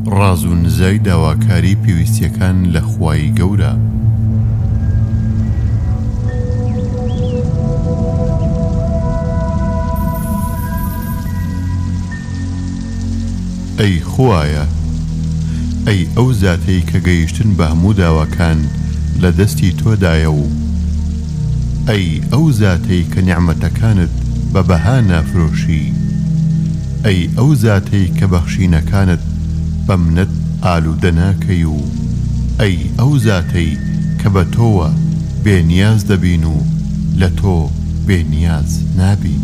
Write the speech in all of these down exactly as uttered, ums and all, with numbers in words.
ڕاز و نزای داواکاری پێویستیەکان لە خوای گەورە. ئەی خوایە، ئەی ئەو زاتەی کە گەیشتن بە هەموو داواکان لە دەستی تۆدایە و ئەی ئەو زاتەی کە نیعمەتەکانت بە بەها نافرۆشی، ئەی ئەو زاتەی کە بەخشینەکانت بە منەت ئالوودە ناکەی و ئەی ئەو زاتەی کە بە تۆوە بێنیاز دەبین و لە تۆ بێنیاز نابین.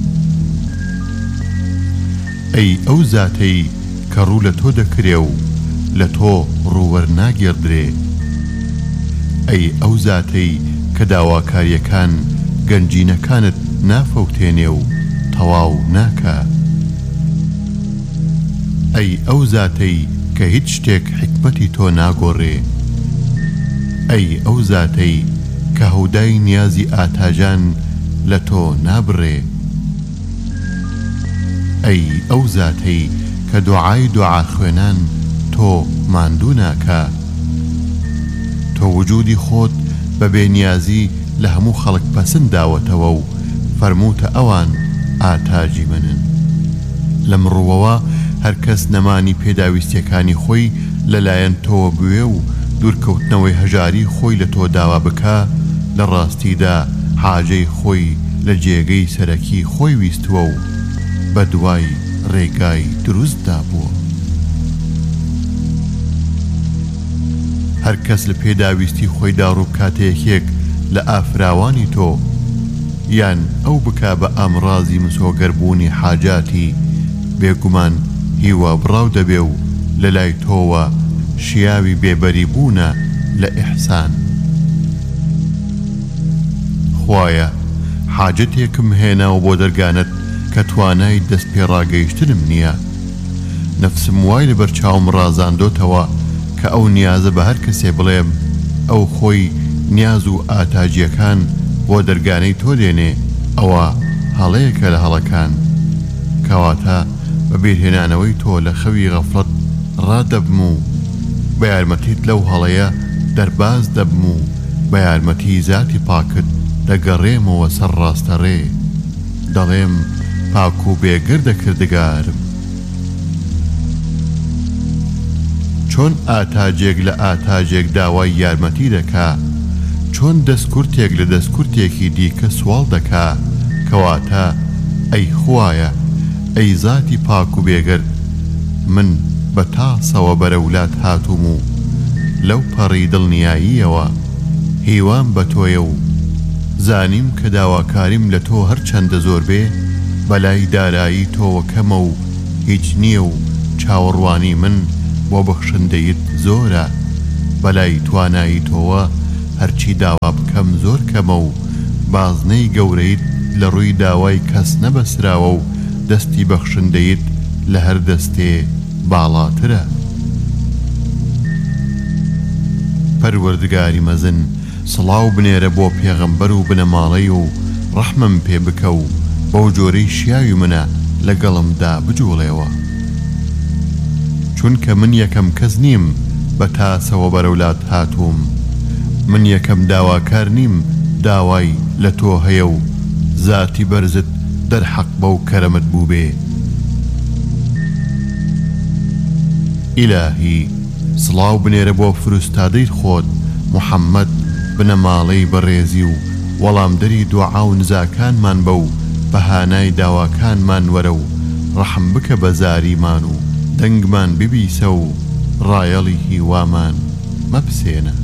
ئەی ئەو زاتەی کە ڕوو لە تۆ دەکرێ و لە تۆ ڕوووەرناگێڕدرێ، ئەی ئەو زاتەی کە داواکاریەکان گەنجینەکانت نافەوتێنێ و تەواو ناکە، ئەی ئەو زاتەی کە هیچ شتێک حکمەتی تۆ ناگۆڕێ، ئەی ئەو زاتەی کە هەودای نیازی ئاتاجان لە تۆ نابڕێ، ئەی ئەو زاتەی کە دوعای دوعا خوێنان تۆ ماندوو ناکە، تۆ وجودی خۆت بە بێنیازی لە هەموو خەڵک پەسند داوەتەوە و فەرمووتە ئەوان ئاتاجی منن. لەم ڕووەوە هەر کەس نەمانی پێداویستیەکانی خۆی لەلایەن تۆوە بوێ و دوورکەوتنەوەی هەژاری خۆی لە تۆ داوا بکە، لە ڕاستیدا حاجەی خۆی لە جێگەی سەرەکی خۆی ویستووە و بە دوای ڕێگای دروستدا بووە. هەر کەس لە پێداویستی خۆی داڕوو کاتەیەکێک لە ئافراوانی تۆ یان ئەو بکا بە ئامڕازی مسۆگەربوونی حاجاتی، بێگومان هیوا بڕاو دەبێ و لە لای تۆوە شیاوی بێبەری بوونە لە ئیحسان. خوایە، حاجەتێکم هێناوە بۆ دەرگانت کە توانای دەست پێڕاگەیشتنم نییە. نەفسم وای لە بەرچاوم ڕازاندۆتەوە کە ئەو نیازە بە هەر کەسێ بڵێم ئەو خۆی نیاز و ئاتاجیەکان بۆ دەرگانەی تۆ دێنێ، ئەوە هەڵەیەکە لە هەڵەکان، کەواتە بە بیرهێنانەوەی تۆ لە خەوی غەفڵەت ڕادەبم و بە یارمەتیت لەو هەڵەیە دەرباز دەبم و بە یارمەتی زاتی پاکت دەگەڕێمەوە سەر ڕاستەڕێ، دەڵێم پاک و بێگردە کردگارم. چۆن ئاتاجێک لە ئاتاجێک داوای یارمەتی دەکا، چۆن دەستکورتێک لە دەستکورتێکی دیکە سوال دەکا، کەواتە ئەی خوایە، ئەی زاتی پاک و بێگرد، من بە تاسەوە بەرەولات هاتووم و لەو پەڕی دڵنیاییەوە هیوام بە تۆیە و زانیم کە داواکاریم لە تۆ هەر چەندە زۆر بێ، بەلای دارایی تۆوە کەمە و هیچ نییە و چاوەڕوانی من بۆ بەخشندەیت زۆرە، بەلای توانایی تۆوە هەرچی داوا بکەم زۆر کەمە و بازنەی گەورەیت لە ڕووی داوای کەس نەبەسراوە و دەستی بەخشندەیت لە هەر دەستێ باڵاترە. پەروەردگاری مەزن، سڵاو بنێرە بۆ پێغەمبەر و بنەماڵەی و ڕەحمم پێ بکە و بەو جۆرەی شیاوی منە لەگەڵمدا بجوڵێەوە، چونکە من یەکەم کەس نیم بە تاسەوە بەرەولات هاتووم، من یەکەم داواکار نیم داوای لە تۆ هەیە و زاتی بەرزت دەرحەق بەو کەرەمت بوو بێ. ئیلاهی، سڵاو بنێرە بۆ فروستادەی خۆت محەممەد بنەماڵەی بەڕێزی و وەڵامدەری دوعا و نزاکانمان بە و بەهانای داواکانمان وەرە و ڕەحم بکە بە زاریمان و دەنگمان ببیسە و ڕایەڵی هیوامان مەپسێنە.